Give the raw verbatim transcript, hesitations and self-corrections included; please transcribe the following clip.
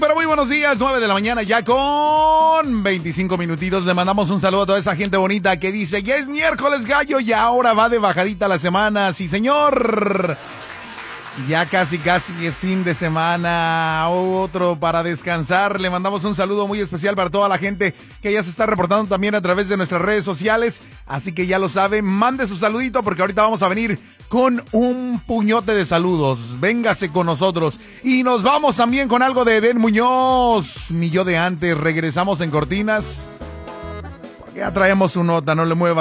pero muy buenos días, nueve de la mañana ya con veinticinco minutitos. Le mandamos un saludo a toda esa gente bonita que dice, ya es miércoles gallo y ahora va de bajadita la semana. Sí, señor. Ya casi, casi es fin de semana, otro para descansar. Le mandamos un saludo muy especial para toda la gente que ya se está reportando también a través de nuestras redes sociales. Así que ya lo sabe, mande su saludito porque ahorita vamos a venir con un puñote de saludos. Véngase con nosotros. Y nos vamos también con algo de Edén Muñoz. Mi yo de antes, regresamos en cortinas. Porque ya traemos su nota, no le muevas.